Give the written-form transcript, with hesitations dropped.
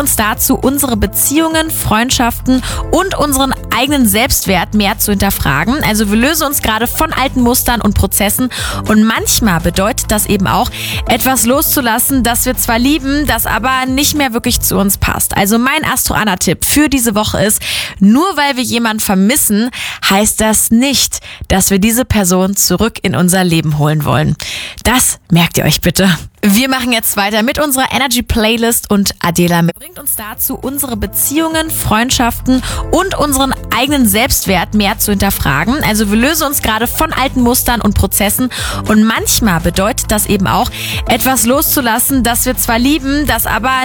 uns dazu, unsere Beziehungen, Freundschaften und unseren eigenen Selbstwert mehr zu hinterfragen. Also wir lösen uns gerade von alten Mustern und Prozessen und manchmal bedeutet das eben auch, etwas loszulassen, das wir zwar lieben, das aber nicht mehr wirklich zu uns passt. Also mein Astro-Anna-Tipp für diese Woche ist, nur weil wir jemanden vermissen, heißt das nicht, dass wir diese Person zurück in unser Leben holen wollen. Das merkt ihr euch bitte. Wir machen jetzt weiter mit unserer Energy-Playlist und Adela bringt uns dazu, unsere Beziehungen, Freundschaften und unseren eigenen Selbstwert mehr zu hinterfragen. Also wir lösen uns gerade von alten Mustern und Prozessen und manchmal bedeutet das eben auch, etwas loszulassen, das wir zwar lieben, das aber